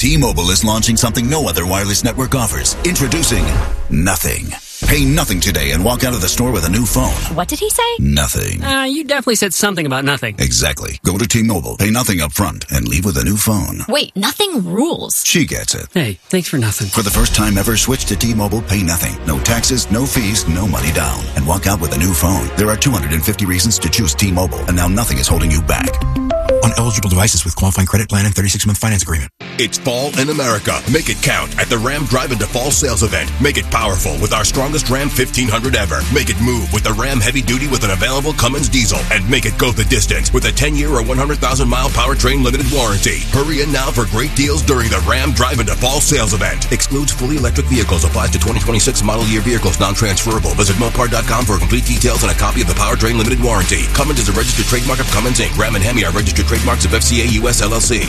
T-Mobile is launching something no other wireless network offers. Introducing Nothing. Pay nothing today and walk out of the store with a new phone. What did he say? Nothing. You definitely said something about nothing. Exactly. Go to T-Mobile, pay nothing up front, and leave with a new phone. Wait, nothing rules. She gets it. Hey, thanks for nothing. For the first time ever, switch to T-Mobile, pay nothing. No taxes, no fees, no money down. And walk out with a new phone. There are 250 reasons to choose T-Mobile, and now nothing is holding you back. On eligible devices with qualifying credit plan and 36-month finance agreement. It's fall in America. Make it count at the Ram Drive Into Fall sales event. Make it powerful with our strongest Ram 1500 ever. Make it move with the Ram Heavy Duty with an available Cummins diesel. And make it go the distance with a 10-year or 100,000-mile powertrain limited warranty. Hurry in now for great deals during the Ram Drive Into Fall sales event. Excludes fully electric vehicles. Applies to 2026 model year vehicles. Non-transferable. Visit Mopar.com for complete details and a copy of the powertrain limited warranty. Cummins is a registered trademark of Cummins Inc. Ram and Hemi are registered trademarks of FCA US LLC.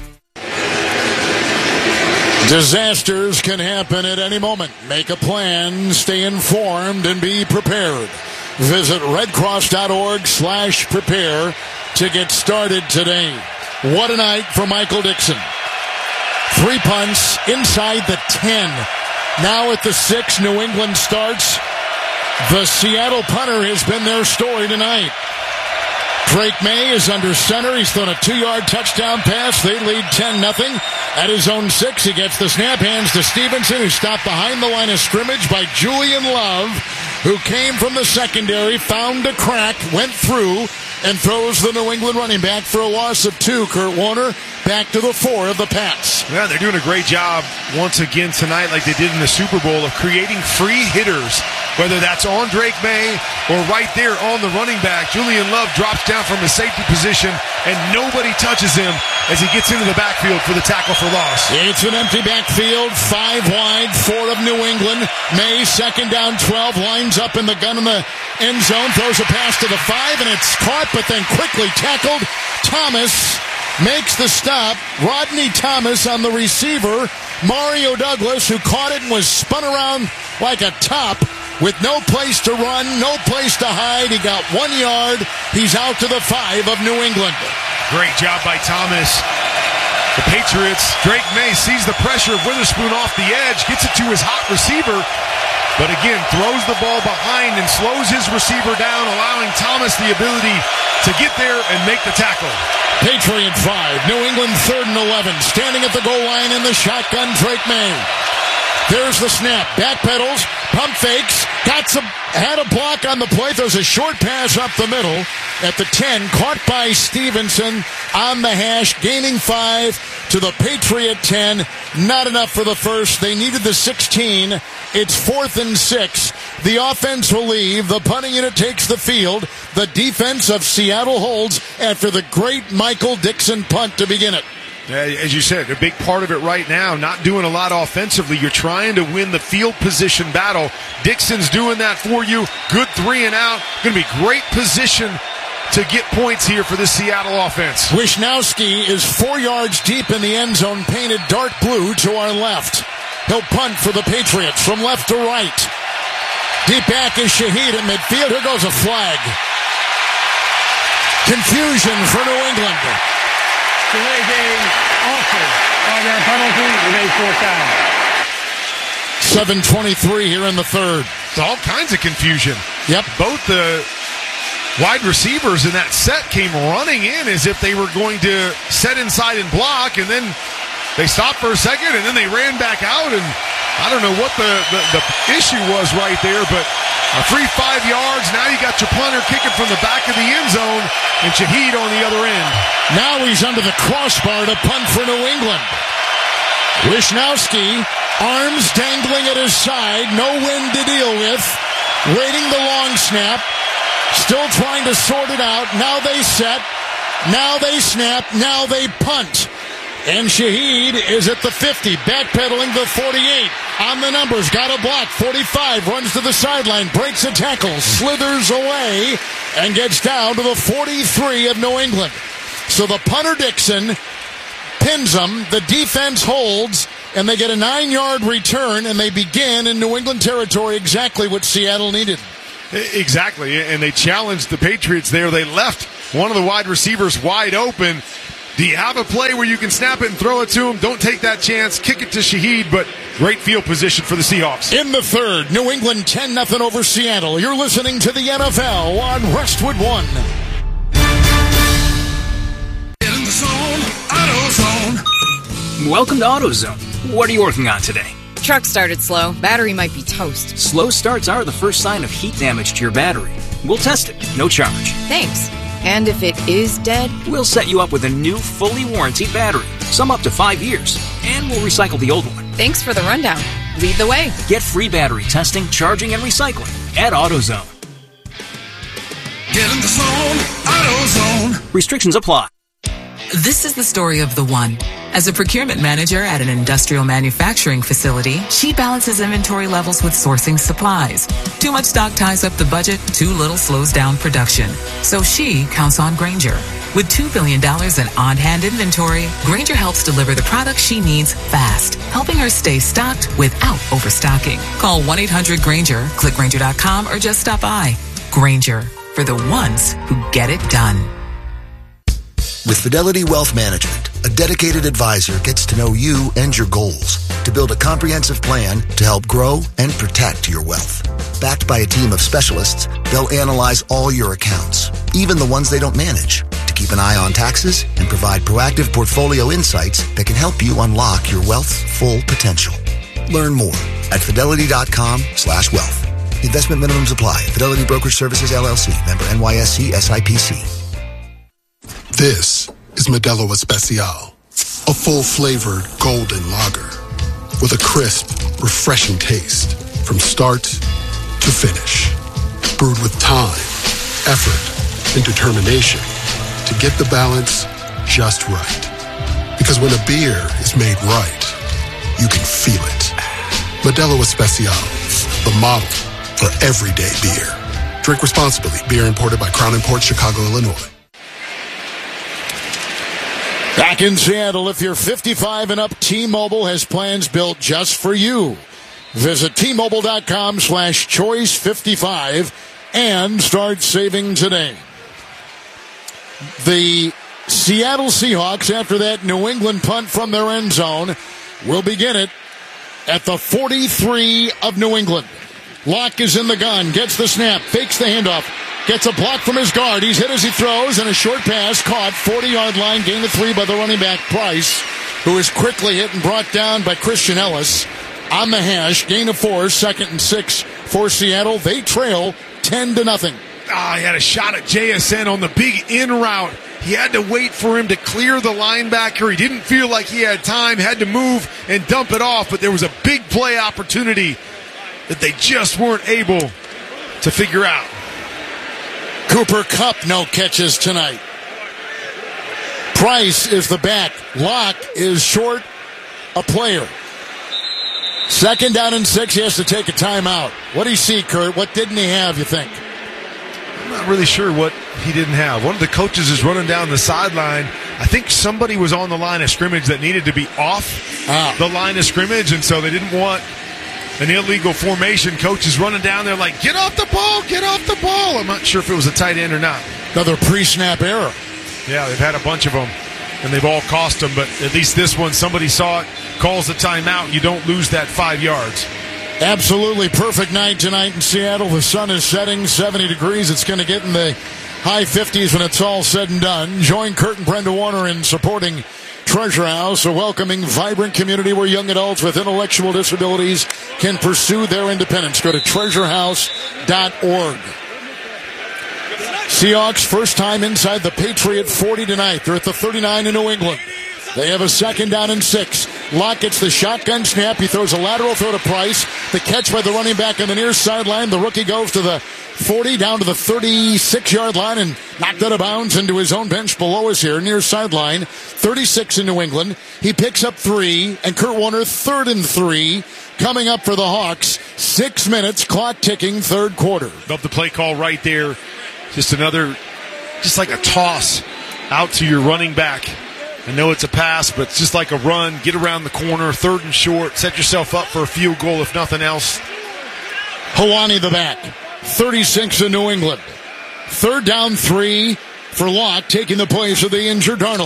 Disasters can happen at any moment. Make a plan, stay informed, and be prepared. Visit redcross.org/prepare to get started today. What a night for Michael Dixon. 3 punts inside the 10. Now at the 6, New England starts. The Seattle punter has been their story tonight. Drake May is under center. He's thrown a 2-yard touchdown pass. They lead 10-0. At his own 6, he gets the snap, hands to Stevenson, who stopped behind the line of scrimmage by Julian Love, who came from the secondary, found a crack, went through, and throws the New England running back for a loss of 2. Kurt Warner back to the 4 of the Pats. Yeah, they're doing a great job once again tonight, like they did in the Super Bowl, of creating free hitters, whether that's on Drake May or right there on the running back. Julian Love drops down from his safety position, and nobody touches him as he gets into the backfield for the tackle for loss. It's an empty backfield, 5 wide, 4 of New England. May, second down, 12, lines up in the gun in the end zone, throws a pass to the 5, and it's caught, but then quickly tackled. Thomas makes the stop. Rodney Thomas on the receiver. Mario Douglas, who caught it and was spun around like a top with no place to run, no place to hide. He got 1 yard. He's out to the 5 of New England. Great job by Thomas. The Patriots, Drake May sees the pressure of Witherspoon off the edge, gets it to his hot receiver, but again, throws the ball behind and slows his receiver down, allowing Thomas the ability to get there and make the tackle. Patriot 5, New England 3rd and 11, standing at the goal line in the shotgun, Drake May. There's the snap, backpedals, pump fakes, had a block on the play, throws a short pass up the middle at the 10, caught by Stevenson on the hash, gaining 5 to the Patriot 10. Not enough for the first. They needed the 16. It's 4th and 6. The offense will leave. The punting unit takes the field. The defense of Seattle holds after the great Michael Dixon punt to begin it. As you said, a big part of it right now, not doing a lot offensively. You're trying to win the field position battle. Dixon's doing that for you. Good 3 and out. Going to be great position to get points here for this Seattle offense. Wisnowski is 4 yards deep in the end zone, painted dark blue to our left. He'll punt for the Patriots from left to right. Deep back is Shaheed at midfield. Here goes a flag. Confusion for New England. 7:23 here in the third. It's all kinds of confusion. Yep. Both the wide receivers in that set came running in as if they were going to set inside and block, and then they stopped for a second, and then they ran back out, and I don't know what the issue was right there, but a free 5 yards. Now you got your punter kicking from the back of the end zone, and Shaheed on the other end. Now he's under the crossbar to punt for New England. Wisnowski, arms dangling at his side, no wind to deal with, waiting the long snap, still trying to sort it out. Now they set, now they snap, now they punt. And Shaheed is at the 50, backpedaling the 48. On the numbers, got a block, 45, runs to the sideline, breaks a tackle, slithers away, and gets down to the 43 of New England. So the punter Dixon pins them, the defense holds, and they get a 9-yard return, and they begin in New England territory, exactly what Seattle needed. Exactly, and they challenged the Patriots there. They left one of the wide receivers wide open. Do you have a play where you can snap it and throw it to him? Don't take that chance. Kick it to Shaheed, but great field position for the Seahawks. In the third, New England 10-0 over Seattle. You're listening to the NFL on Westwood One. Get in the zone, AutoZone. Welcome to AutoZone. What are you working on today? Truck started slow. Battery might be toast. Slow starts are the first sign of heat damage to your battery. We'll test it, no charge. Thanks. And if it is dead? We'll set you up with a new, fully warranted battery, some up to 5 years, and we'll recycle the old one. Thanks for the rundown. Lead the way. Get free battery testing, charging, and recycling at AutoZone. Get in the zone, AutoZone. Restrictions apply. This is the story of the one. As a procurement manager at an industrial manufacturing facility, she balances inventory levels with sourcing supplies. Too much stock ties up the budget, too little slows down production. So she counts on Grainger. With $2 billion in on-hand inventory, Grainger helps deliver the products she needs fast, helping her stay stocked without overstocking. Call 1-800-GRAINGER, click Grainger.com, or just stop by. Grainger, for the ones who get it done. With Fidelity Wealth Management, a dedicated advisor gets to know you and your goals to build a comprehensive plan to help grow and protect your wealth. Backed by a team of specialists, they'll analyze all your accounts, even the ones they don't manage, to keep an eye on taxes and provide proactive portfolio insights that can help you unlock your wealth's full potential. Learn more at fidelity.com/wealth. Investment minimums apply. Fidelity Brokerage Services, LLC. Member NYSE SIPC. This is Modelo Especial, a full-flavored golden lager with a crisp, refreshing taste from start to finish. Brewed with time, effort, and determination to get the balance just right. Because when a beer is made right, you can feel it. Modelo Especial, the model for everyday beer. Drink responsibly. Beer imported by Crown Imports, Chicago, Illinois. Back in Seattle, if you're 55 and up, T-Mobile has plans built just for you. Visit T-Mobile.com/choice55 and start saving today. The Seattle Seahawks, after that New England punt from their end zone, will begin it at the 43 of New England. Locke is in the gun, gets the snap, fakes the handoff. Gets a block from his guard. He's hit as he throws, and a short pass caught. 40-yard line, gain of 3 by the running back, Price, who is quickly hit and brought down by Christian Ellis. On the hash, gain of 4, 2nd and 6 for Seattle. They trail 10-0. He had a shot at JSN on the big in route. He had to wait for him to clear the linebacker. He didn't feel like he had time, had to move and dump it off, but there was a big play opportunity that they just weren't able to figure out. Cooper Kupp, no catches tonight. Price is the back. Locke is short a player. 2nd down and 6, he has to take a timeout. What do you see, Kurt? What didn't he have, you think? I'm not really sure what he didn't have. One of the coaches is running down the sideline. I think somebody was on the line of scrimmage that needed to be off the line of scrimmage, and so they didn't want an illegal formation. Coach is running down there like, get off the ball, get off the ball. I'm not sure if it was a tight end or not. Another pre-snap error. Yeah, they've had a bunch of them, and they've all cost them, but at least this one, somebody saw it, calls the timeout, you don't lose that 5 yards. Absolutely perfect night tonight in Seattle. The sun is setting, 70 degrees. It's going to get in the high 50s when it's all said and done. Join Kurt and Brenda Warner in supporting Treasure House, a welcoming, vibrant community where young adults with intellectual disabilities can pursue their independence. Go to treasurehouse.org. Seahawks, first time inside the Patriot 40 tonight. They're at the 39 in New England. They have a 2nd down and 6. Locke gets the shotgun snap. He throws a lateral throw to Price. The catch by the running back on the near sideline. The rookie goes to the 40 down to the 36-yard line and knocked out of bounds into his own bench below us here, near sideline. 36 in New England. He picks up 3, and Kurt Warner 3rd and 3 coming up for the Hawks. 6 minutes, clock ticking, third quarter. Love the play call right there. Just like a toss out to your running back. I know it's a pass, but it's just like a run. Get around the corner, 3rd and short. Set yourself up for a field goal, if nothing else. Helwani the back. 36 in New England. 3rd down 3 for Locke, taking the place of the injured Darnold.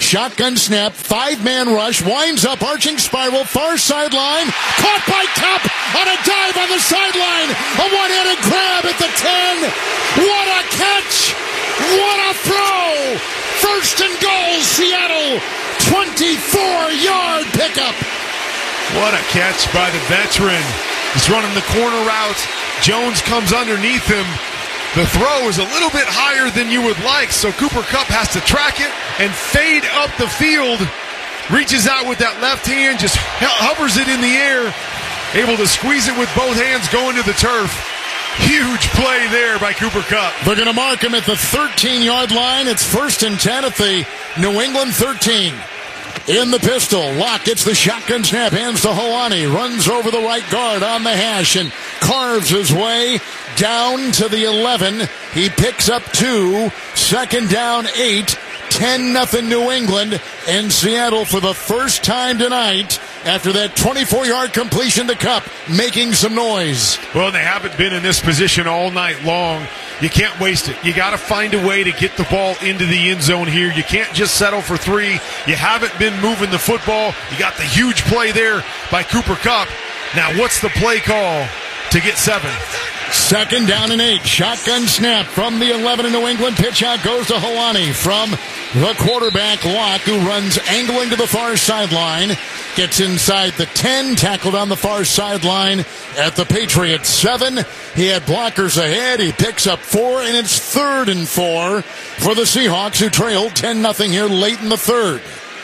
Shotgun snap, 5-man rush, winds up, arching spiral, far sideline, caught by Cup on a dive on the sideline, a one-handed grab at the 10. What a catch! What a throw! First and goal, Seattle, 24-yard pickup. What a catch by the veteran. He's running the corner route. Jones comes underneath him. The throw is a little bit higher than you would like, so Cooper Kupp has to track it and fade up the field. Reaches out with that left hand, just hovers it in the air, able to squeeze it with both hands going to the turf. Huge play there by Cooper Kupp. They're going to mark him at the 13-yard line. It's 1st and 10 at the New England 13. In the pistol, Locke gets the shotgun snap, hands to Helani, runs over the right guard on the hash and carves his way down to the 11. He picks up 2, 2nd down 8, 10-0 New England, and Seattle for the first time tonight after that 24-yard completion to Kupp, making some noise. Well, they haven't been in this position all night long. You can't waste it. You got to find a way to get the ball into the end zone here. You can't just settle for 3. You haven't been moving the football. You got the huge play there by Cooper Kupp. Now, what's the play call to get 7? 2nd down and 8. Shotgun snap from the 11 in New England. Pitch out goes to Helani from the quarterback, Locke, who runs angling to the far sideline. Gets inside the 10, tackled on the far sideline at the Patriots 7. He had blockers ahead. He picks up 4, and it's 3rd and 4 for the Seahawks, who trailed 10-0 here late in the 3rd.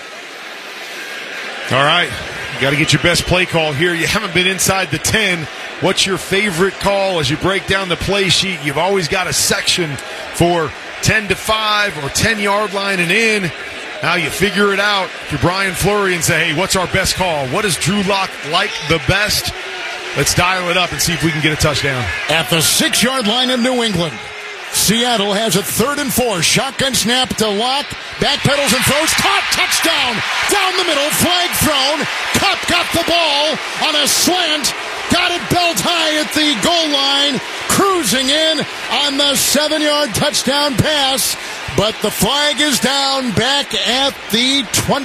All right. You got to get your best play call here. You haven't been inside the 10. What's your favorite call as you break down the play sheet? You've always got a section for 10-5 or 10-yard line and in. Now you figure it out for Brian Fleury and say, hey, what's our best call? What does Drew Lock like the best? Let's dial it up and see if we can get a touchdown. At the 6-yard line of New England, Seattle has a 3rd and 4. Shotgun snap to Locke. Backpedals and throws. Caught. Touchdown. Down the middle. Flag thrown. Kupp got the ball on a slant. Got it belt high at the goal line. Cruising in on the 7-yard touchdown pass. But the flag is down back at the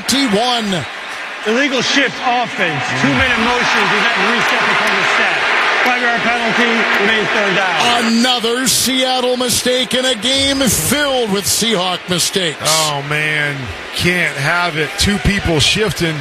21. Illegal shift offense. 2-minute motion. Do not reset before the set. 5-yard penalty. Remains 3rd down. Another Seattle mistake in a game filled with Seahawk mistakes. Oh, man. Can't have it. 2 people shifting.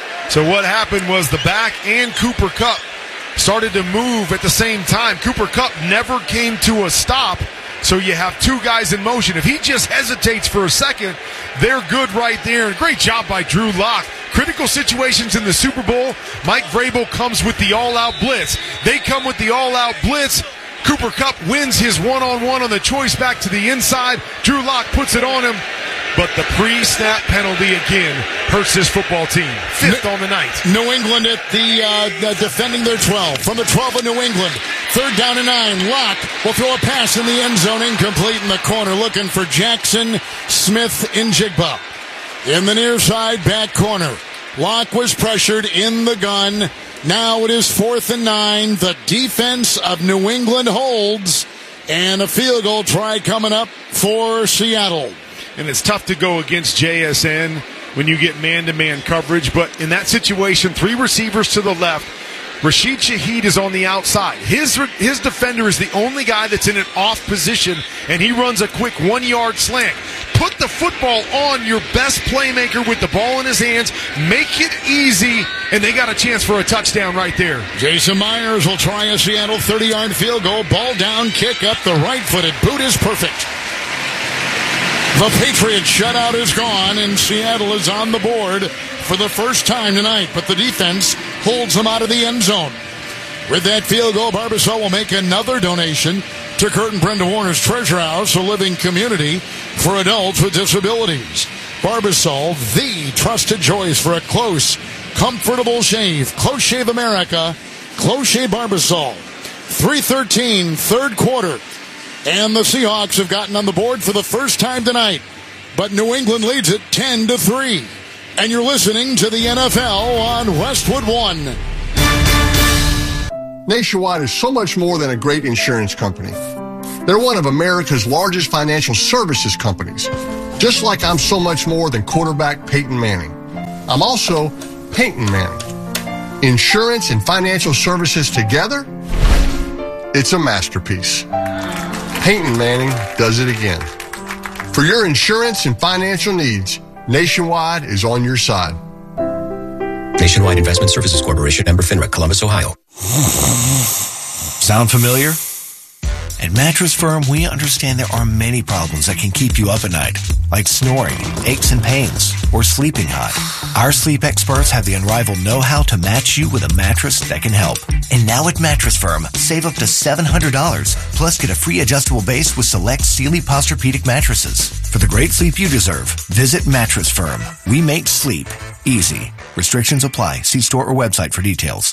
So what happened was the back and Cooper Kupp started to move at the same time. Cooper Kupp never came to a stop. So you have 2 guys in motion. If he just hesitates for a second, they're good right there. Great job by Drew Lock. Critical situations in the Super Bowl. Mike Vrabel comes with the all-out blitz. They come with the all-out blitz. Cooper Kupp wins his one-on-one on the choice back to the inside. Drew Lock puts it on him. But the pre-snap penalty again hurts his football team. 5th on the night. New England at the defending their 12. From the 12 of New England. 3rd down and 9. Locke will throw a pass in the end zone. Incomplete in the corner. Looking for Jackson Smith-Njigba. In the near side back corner. Locke was pressured in the gun. Now it is 4th and 9. The defense of New England holds. And a field goal try coming up for Seattle. And it's tough to go against JSN when you get man-to-man coverage. But in that situation, 3 receivers to the left. Rashid Shaheed is on the outside. His defender is the only guy that's in an off position, and he runs a quick 1-yard slant. Put the football on your best playmaker with the ball in his hands. Make it easy, and they got a chance for a touchdown right there. Jason Myers will try a Seattle 30-yard field goal. Ball down, kick up. The right-footed boot is perfect. The Patriots shutout is gone, and Seattle is on the board for the first time tonight, but the defense holds them out of the end zone. With that field goal, Barbasol will make another donation to Kurt and Brenda Warner's Treasure House, a living community for adults with disabilities. Barbasol, the trusted choice for a close, comfortable shave. Close Shave America, Close Shave Barbasol. 3:13, 3rd quarter. And the Seahawks have gotten on the board for the first time tonight. But New England leads it 10-3. And you're listening to the NFL on Westwood One. Nationwide is so much more than a great insurance company. They're one of America's largest financial services companies, Just like I'm so much more than quarterback Peyton Manning. I'm also Peyton Manning. Insurance and financial services together, it's a masterpiece. Peyton Manning does it again. For your insurance and financial needs, Nationwide is on your side. Nationwide Investment Services Corporation, member FINRA, Columbus, Ohio. Sound familiar? At Mattress Firm, we understand there are many problems that can keep you up at night, like snoring, aches and pains, or sleeping hot. Our sleep experts have the unrivaled know-how to match you with a mattress that can help. And now at Mattress Firm, save up to $700, plus get a free adjustable base with select Sealy Posturepedic mattresses. For the great sleep you deserve, visit Mattress Firm. We make sleep easy. Restrictions apply. See store or website for details.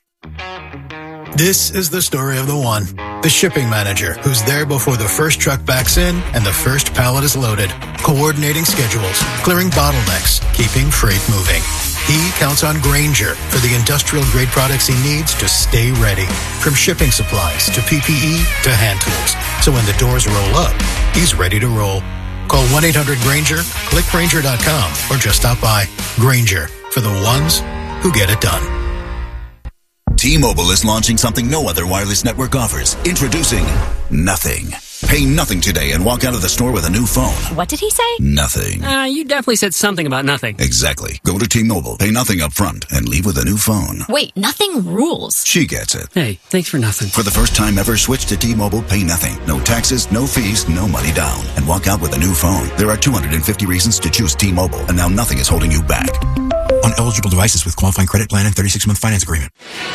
This is the story of the one, the shipping manager, who's there before the first truck backs in and the first pallet is loaded, coordinating schedules, clearing bottlenecks, keeping freight moving. He counts on Grainger for the industrial-grade products he needs to stay ready, from shipping supplies to PPE to hand tools. So when the doors roll up, he's ready to roll. Call 1-800-GRAINGER, click Grainger.com, or just stop by. Grainger, for the ones who get it done. T-Mobile is launching something no other wireless network offers. Introducing Nothing. Pay nothing today and walk out of the store with a new phone. What did he say? Nothing. You definitely said something about nothing. Exactly. Go to T-Mobile, pay nothing up front, and leave with a new phone. Wait, nothing rules. She gets it. Hey, thanks for nothing. For the first time ever, switch to T-Mobile, pay nothing. No taxes, no fees, no money down. And walk out with a new phone. There are 250 reasons to choose T-Mobile, and now nothing is holding you back. On eligible devices with qualifying credit plan and 36-month finance agreement.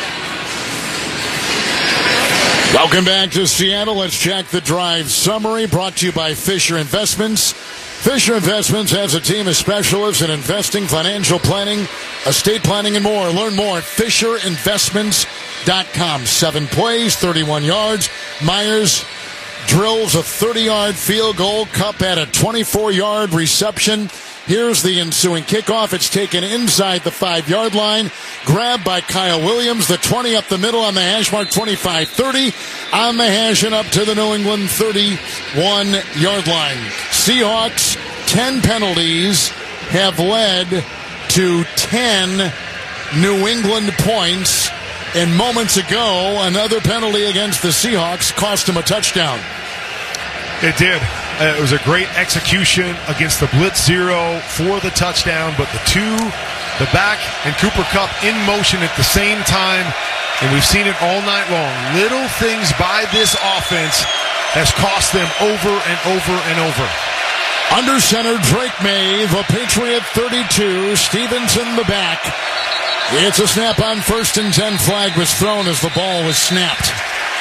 Welcome back to Seattle. Let's check the drive summary brought to you by Fisher Investments. Fisher Investments has a team of specialists in investing, financial planning, estate planning, and more. Learn more at FisherInvestments.com. 7 plays, 31 yards. Myers drills a 30-yard field goal. Cup had a 24-yard reception. Here's the ensuing kickoff. It's taken inside the 5-yard line. Grabbed by Kyle Williams. The 20 up the middle on the hash mark. 25-30 on the hash and up to the New England 31-yard line. Seahawks, 10 penalties have led to 10 New England points. And moments ago, another penalty against the Seahawks cost them a touchdown. It did. It was a great execution against the blitz zero for the touchdown, but the back and Cooper Kupp in motion at the same time, and we've seen it all night long. Little things by this offense has cost them over and over and over. Under center, Drake May, the Patriot 32, Stevenson the back. It's a snap on 1st and 10. Flag was thrown as the ball was snapped.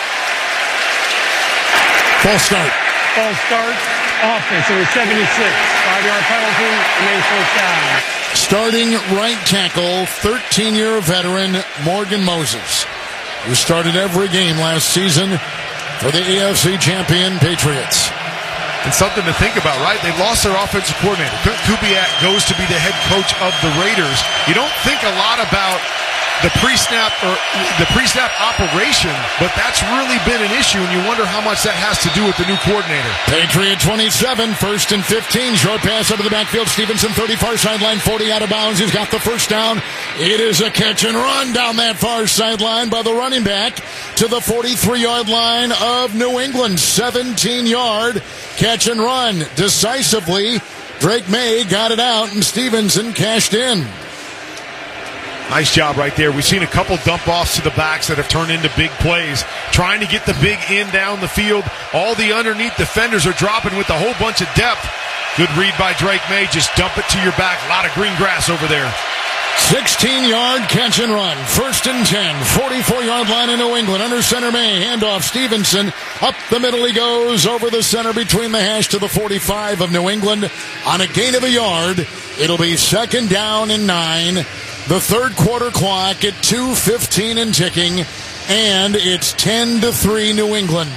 False start. False start. Offense. It was 76. 5-yard penalty. Remains first down. Starting right tackle, 13-year veteran Morgan Moses, who started every game last season for the AFC champion Patriots. And something to think about, right? They lost their offensive coordinator. Kurt Kubiak goes to be the head coach of the Raiders. You don't think a lot about the pre-snap operation, but that's really been an issue, and you wonder how much that has to do with the new coordinator. Patriot 27, 1st and 15. Short pass up to the backfield. Stevenson 30, far sideline, 40 out of bounds. He's got the first down. It is a catch and run down that far sideline by the running back to the 43-yard line of New England. 17-yard catch and run. Decisively, Drake May got it out, and Stevenson cashed in. Nice job right there. We've seen a couple dump-offs to the backs that have turned into big plays. Trying to get the big end down the field. All the underneath defenders are dropping with a whole bunch of depth. Good read by Drake May. Just dump it to your back. A lot of green grass over there. 16-yard catch and run. 1st and 10. 44-yard line in New England. Under center May. Handoff Stevenson. Up the middle he goes. Over the center between the hash to the 45 of New England. On a gain of a yard. It'll be 2nd down and 9. The third quarter clock at 2:15 and ticking. And it's 10-3 New England.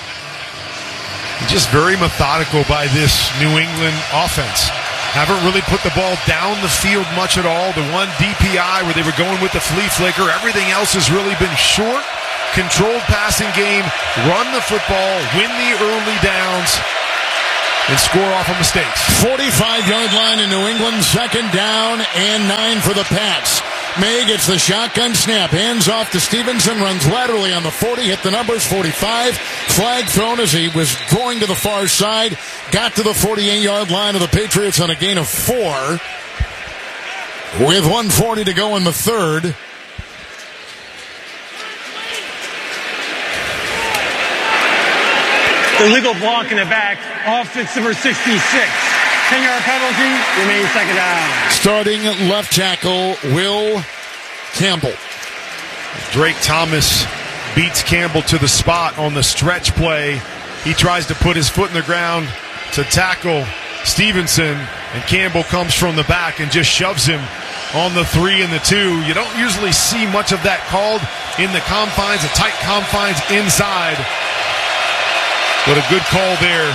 Just very methodical by this New England offense. Haven't really put the ball down the field much at all. The one DPI where they were going with the flea flicker. Everything else has really been short, controlled passing game, run the football, win the early downs. and score off of mistakes. 45-yard line in New England, 2nd down and 9 for the Pats. May gets the shotgun snap, hands off to Stevenson, runs laterally on the 40, hit the numbers, 45. Flag thrown as he was going to the far side, got to the 48-yard line of the Patriots on a gain of 4. With 1:40 to go in the third. Illegal block in the back, offense number 66. 10-yard penalty, remains 2nd down. Starting left tackle, Will Campbell. Drake Thomas beats Campbell to the spot on the stretch play. He tries to put his foot in the ground to tackle Stevenson, and Campbell comes from the back and just shoves him on the 3 and the 2. You don't usually see much of that called in the confines, the tight confines inside. But a good call there.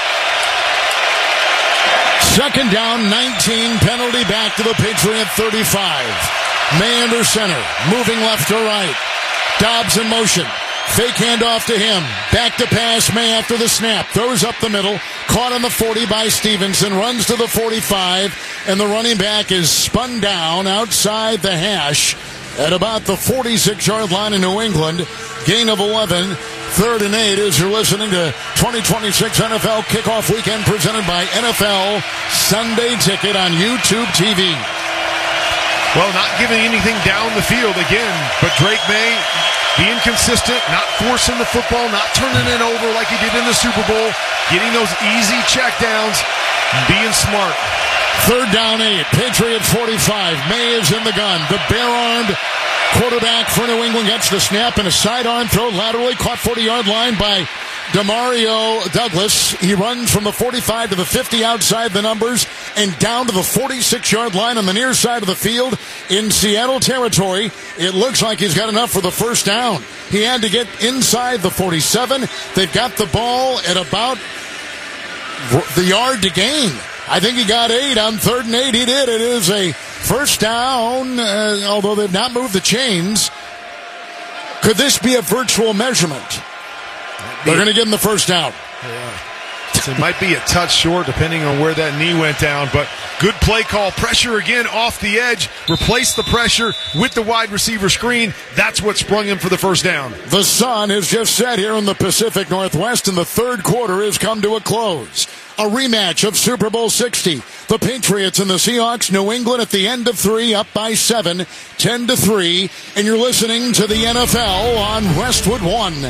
2nd down, 19, penalty back to the Patriot 35. May under center, moving left to right. Dobbs in motion. Fake handoff to him. Back to pass, May after the snap. Throws up the middle. Caught on the 40 by Stevenson. Runs to the 45. And the running back is spun down outside the hash at about the 46-yard line in New England. Gain of 11. 3rd and 8 as you're listening to 2026 NFL Kickoff Weekend presented by NFL Sunday Ticket on YouTube TV. Well, not giving anything down the field again, but Drake May being consistent, not forcing the football, not turning it over like he did in the Super Bowl, getting those easy checkdowns, being smart. 3rd down 8, Patriots 45. May is in the gun. The bare-armed quarterback for New England gets the snap and a sidearm throw laterally, caught 40-yard line by Demario Douglas. He runs from the 45 to the 50 outside the numbers and down to the 46-yard line on the near side of the field in Seattle territory. It looks like he's got enough for the 1st down. He had to get inside the 47. They've got the ball at about the yard to gain. I think he got 8 on 3rd and 8. He did. It is a 1st down, although they've not moved the chains. Could this be a virtual measurement? They're going to give him the 1st down. Yeah. So it might be a touch short depending on where that knee went down, but good play call. Pressure again off the edge. Replace the pressure with the wide receiver screen. That's what sprung him for the 1st down. The sun has just set here in the Pacific Northwest, and the 3rd quarter has come to a close. A rematch of Super Bowl 60. The Patriots and the Seahawks, New England at the end of 3, up by 7, 10-3. And you're listening to the NFL on Westwood One.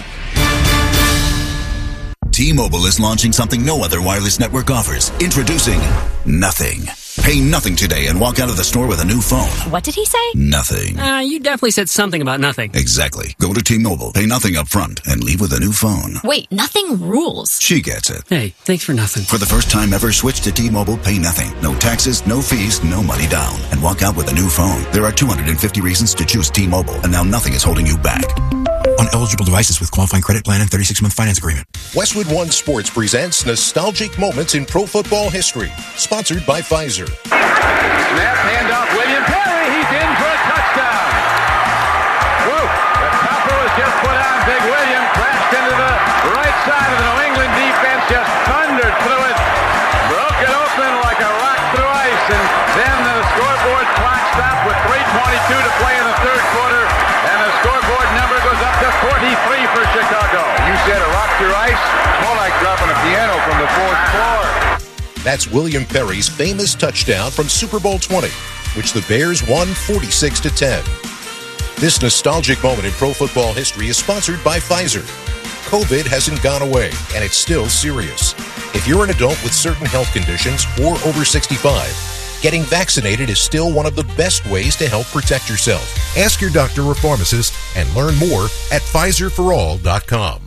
T-Mobile is launching something no other wireless network offers. Introducing Nothing. Pay nothing today and walk out of the store with a new phone. What did he say? Nothing. You definitely said something about nothing. Exactly. Go to T-Mobile, pay nothing up front, and leave with a new phone. Wait, nothing rules. She gets it. Hey, thanks for nothing. For the first time ever, switch to T-Mobile, pay nothing. No taxes, no fees, no money down. And walk out with a new phone. There are 250 reasons to choose T-Mobile, and now nothing is holding you back. On eligible devices with qualifying credit plan and 36-month finance agreement. Westwood One Sports presents Nostalgic Moments in Pro Football History. Sponsored by Pfizer. Snap, handoff, William Perry. He's in for a touchdown. Whoa, the topper was just put on. Big William crashed into the right side of the New England defense, just thundered through it. Broke it open like a rock through ice. And then the scoreboard clock stopped with 3:22 to play in the 3rd quarter. And the scoreboard number goes up to 43 for Chicago. You said a rock through ice? More like dropping a piano from the 4th floor. That's William Perry's famous touchdown from Super Bowl 20, which the Bears won 46-10. This nostalgic moment in pro football history is sponsored by Pfizer. COVID hasn't gone away, and it's still serious. If you're an adult with certain health conditions or over 65, getting vaccinated is still one of the best ways to help protect yourself. Ask your doctor or pharmacist and learn more at PfizerForAll.com.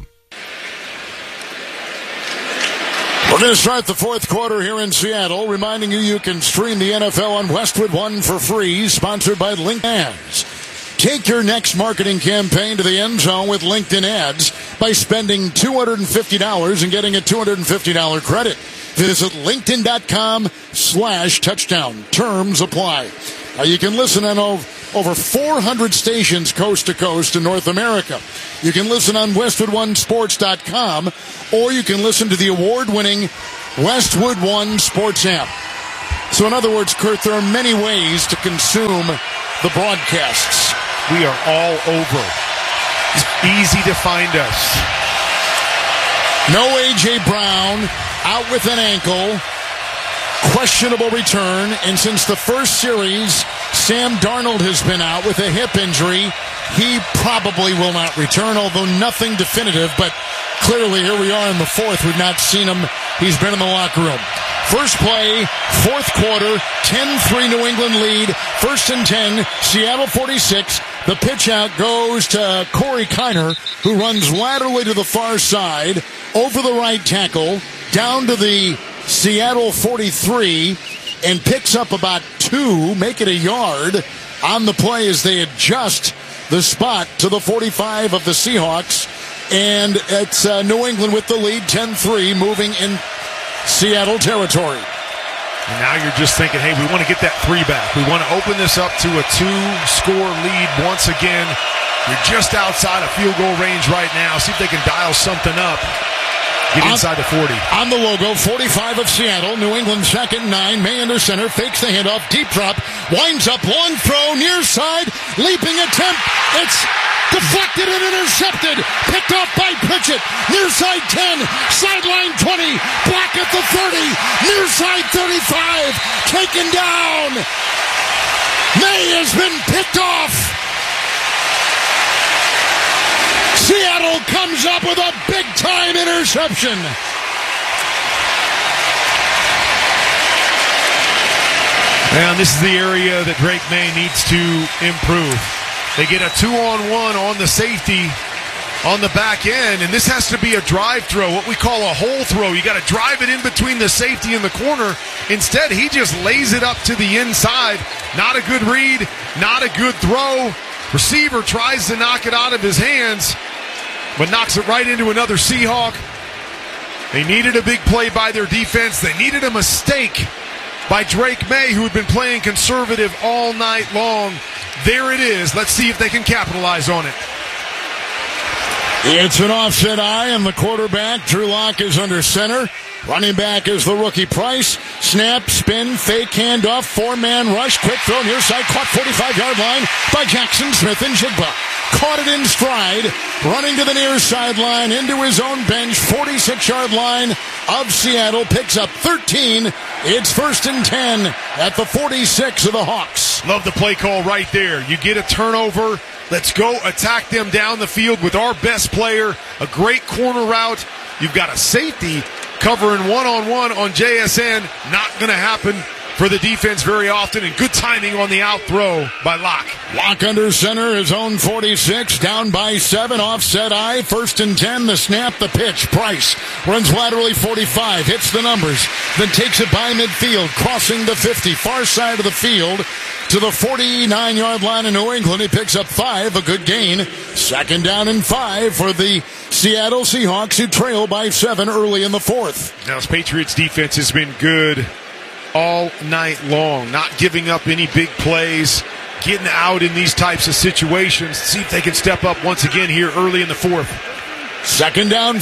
We're going to start the 4th quarter here in Seattle, reminding you can stream the NFL on Westwood One for free, sponsored by LinkedIn Ads. Take your next marketing campaign to the end zone with LinkedIn Ads by spending $250 and getting a $250 credit. Visit LinkedIn.com/touchdown. Terms apply. You can listen on over 400 stations coast to coast in North America. You can listen on WestwoodOneSports.com, or you can listen to the award-winning Westwood One Sports app. So in other words, Kurt, there are many ways to consume the broadcasts. We are all over. It's easy to find us. No A.J. Brown, out with an ankle. Questionable return. And since the first series, Sam Darnold has been out with a hip injury. He probably will not return, although nothing definitive. But clearly, here we are in the fourth. We've not seen him. He's been in the locker room. First play, fourth quarter, 10-3 New England lead. First and 10, Seattle 46. The pitch out goes to Corey Kiner, who runs laterally to the far side, over the right tackle, down to the Seattle 43, and picks up about 2, make it a yard on the play as they adjust the spot to the 45 of the Seahawks. And it's New England with the lead, 10-3, moving in Seattle territory. And now you're just thinking, hey, we want to get that 3 back. We want to open this up to a 2-score lead once again. You're just outside of field goal range right now. See if they can dial something up. Get inside the 40. On the logo, 45 of Seattle. New England second, 9. May under center, fakes the handoff, deep drop, winds up, long throw, near side, leaping attempt. It's deflected and intercepted. Picked off by Pritchett. Near side 10, sideline 20, back at the 30, near side 35, taken down. May has been picked off. Seattle comes up with a big-time interception. And this is the area that Drake May needs to improve. They get a 2-on-1 on the safety on the back end, and this has to be a drive throw, what we call a hole throw. You got to drive it in between the safety and the corner. Instead, he just lays it up to the inside. Not a good read, not a good throw. Receiver tries to knock it out of his hands, but knocks it right into another Seahawk. They needed a big play by their defense. They needed a mistake by Drake May, who had been playing conservative all night long. There it is. Let's see if they can capitalize on it. It's an offset eye, and the quarterback, Drew Lock, is under center. Running back is the rookie Price. Snap, spin, fake handoff, 4-man rush, quick throw near side, caught 45-yard line by Jackson Smith and Jigba. Caught it in stride, running to the near sideline, into his own bench, 46-yard line of Seattle, picks up 13. It's first and 10 at the 46 of the Hawks. Love the play call right there. You get a turnover. Let's go attack them down the field with our best player. A great corner route. You've got a safety covering one-on-one on JSN. Not going to happen for the defense very often, and good timing on the out throw by Locke. Locke under center, his own 46, down by 7, offset eye, first and 10, the snap, the pitch. Price runs laterally 45, hits the numbers, then takes it by midfield, crossing the 50, far side of the field to the 49-yard line in New England. He picks up 5, a good gain. Second down and 5 for the Seattle Seahawks, who trail by 7 early in the fourth. Now, this Patriots defense has been good all night long, not giving up any big plays, getting out in these types of situations. See if they can step up once again here early in the fourth. Second down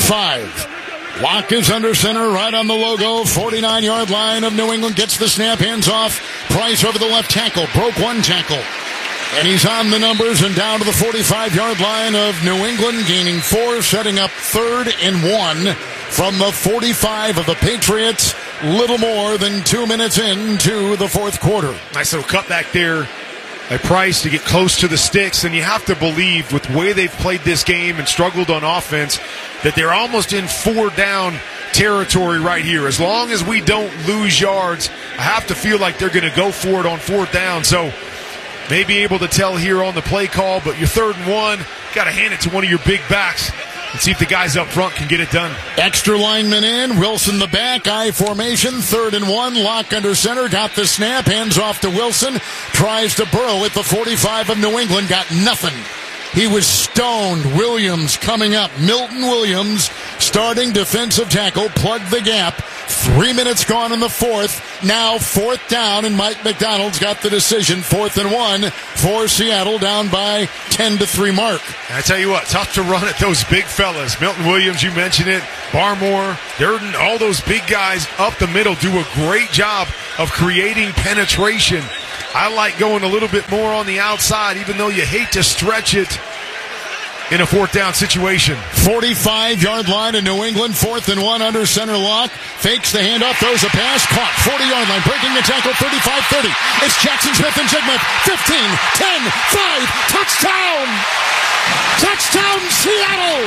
5. Locke is under center, right on the logo, 49-yard line of New England, gets the snap, hands off. Price over the left tackle, broke one tackle. And he's on the numbers and down to the 45-yard line of New England, gaining 4, setting up 3rd and 1 from the 45 of the Patriots. Little more than 2 minutes into the fourth quarter. Nice little cutback there by Price to get close to the sticks, and you have to believe with the way they've played this game and struggled on offense that they're almost in 4-down territory right here. As long as we don't lose yards, I have to feel like they're going to go for it on 4th down. So may be able to tell here on the play call, but your 3rd and 1, got to hand it to one of your big backs and see if the guys up front can get it done. Extra lineman in, Wilson the back, I formation, 3rd and 1, Locke under center, got the snap, hands off to Wilson, tries to burrow at the 45 of New England, got nothing. He was stoned. Williams coming up. Milton Williams starting defensive tackle, plugged the gap. 3 minutes gone in the fourth. Now 4th down, and Mike McDonald's got the decision. 4th and 1 for Seattle, down by 10-3 mark. I tell you what, tough to run at those big fellas. Milton Williams, you mentioned it. Barmore, Durden, all those big guys up the middle do a great job of creating penetration. I like going a little bit more on the outside, even though you hate to stretch it in a 4th down situation. 45-yard line in New England, 4th and 1 under center lock. Fakes the handoff, throws a pass, caught. 40-yard line, breaking the tackle, 35-30. It's Jackson Smith and Jigma. 15, 10, 5, touchdown! Touchdown, Seattle!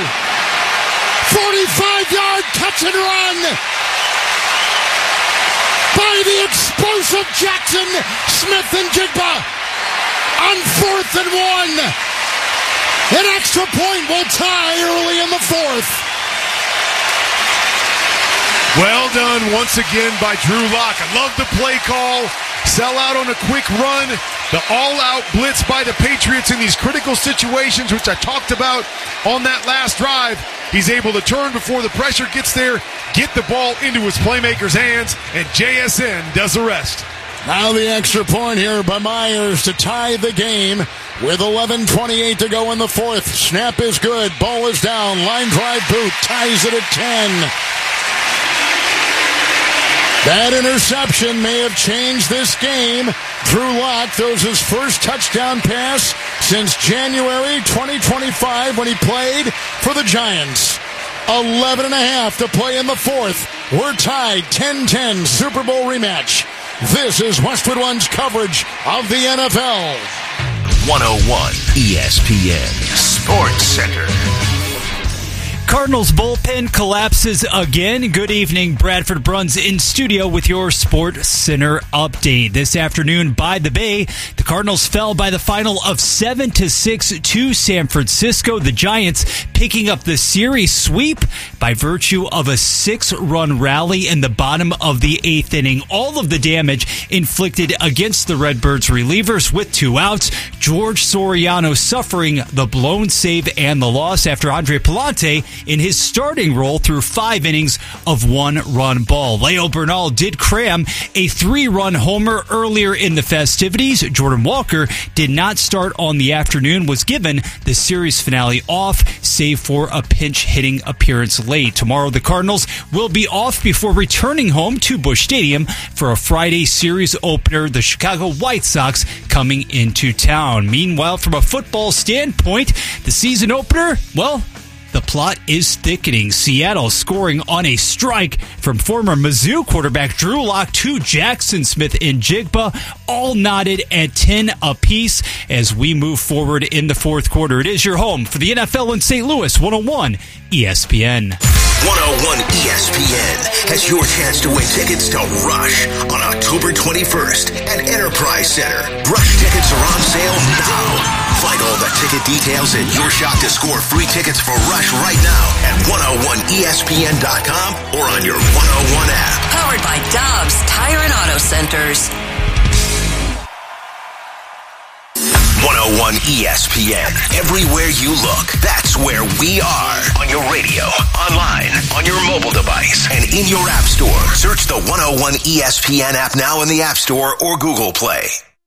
45-yard catch and run by the explosive Jackson Smith and Jigma on 4th and 1. An extra point will tie early in the 4th. Well done once again by Drew Lock. I love the play call. Sell out on a quick run. The all-out blitz by the Patriots in these critical situations, which I talked about on that last drive. He's able to turn before the pressure gets there, get the ball into his playmaker's hands, and JSN does the rest. Now the extra point here by Myers to tie the game with 11:28 to go in the 4th. Snap is good. Ball is down. Line drive boot ties it at 10. That interception may have changed this game. Drew Lock throws his first touchdown pass since January 2025 when he played for the Giants. 11.5 to play in the 4th. We're tied 10-10 Super Bowl rematch. This is Westwood One's coverage of the NFL. 101 ESPN Sports Center. Cardinals bullpen collapses again. Good evening, Bradford Bruns in studio with your Sports Center update. This afternoon by the Bay, the Cardinals fell by the final of 7-6 to San Francisco. The Giants picking up the series sweep by virtue of a 6-run rally in the bottom of the 8th inning. All of the damage inflicted against the Redbirds relievers with 2 outs. George Soriano suffering the blown save and the loss after Andre Palante in his starting role through 5 innings of 1-run ball. Leo Bernal did cram a 3-run homer earlier in the festivities. Jordan Walker did not start on the afternoon, was given the series finale off, save for a pinch hitting appearance late. Tomorrow the Cardinals will be off before returning home to Busch Stadium for a Friday series opener, the Chicago White Sox coming into town. Meanwhile, from a football standpoint, the season opener, well, the plot is thickening. Seattle scoring on a strike from former Mizzou quarterback Drew Lock to Jackson Smith and Jigba, all knotted at 10 apiece as we move forward in the 4th quarter. It is your home for the NFL in St. Louis, 101 ESPN. 101 ESPN has your chance to win tickets to Rush on October 21st at Enterprise Center. Rush tickets are on sale now. Find all the ticket details and your shot to score free tickets for Rush right now at 101ESPN.com or on your 101 app. Powered by Dobbs Tire and Auto Centers. 101 ESPN. Everywhere you look, that's where we are. On your radio, online, on your mobile device, and in your app store. Search the 101 ESPN app now in the App Store or Google Play.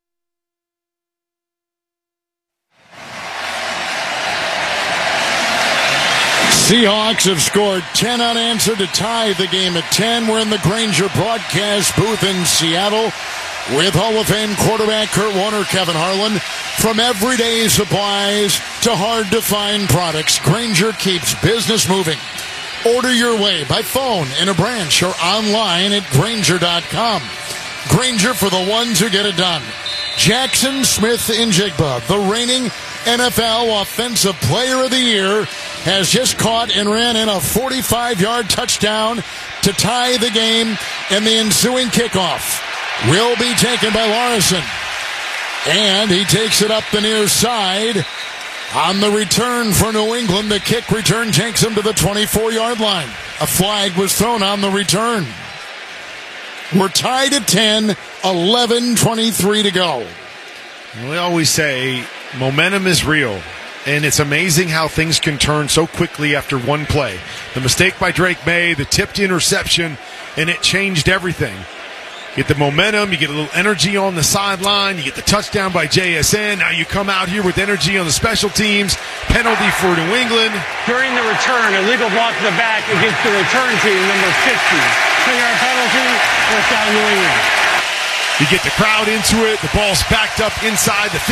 Seahawks have scored 10 unanswered to tie the game at 10. We're in the Grainger broadcast booth in Seattle with Hall of Fame quarterback Kurt Warner, Kevin Harlan. From everyday supplies to hard-to-find products, Grainger keeps business moving. Order your way by phone, in a branch, or online at Grainger.com. Grainger, for the ones who get it done. Jackson Smith and Jigba, the reigning NFL Offensive Player of the Year, has just caught and ran in a 45-yard touchdown to tie the game, and the ensuing kickoff will be taken by Larson. And he takes it up the near side. On the return for New England, the kick return takes him to the 24-yard line. A flag was thrown on the return. We're tied at 10, 11:23 to go. We always say momentum is real. And it's amazing how things can turn so quickly after one play. The mistake by Drake May, the tipped interception, and it changed everything. Get the momentum, you get a little energy on the sideline, you get the touchdown by JSN. Now you come out here with energy on the special teams, penalty for New England. During the return, illegal block to the back against the return team, number 50. 10-yard penalty, first down New England. You get the crowd into it, the ball's backed up inside the